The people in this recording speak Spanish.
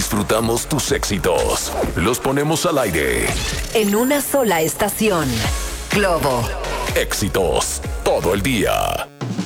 disfrutamos tus éxitos. Los ponemos al aire. En una sola estación. Globo. Éxitos todo el día.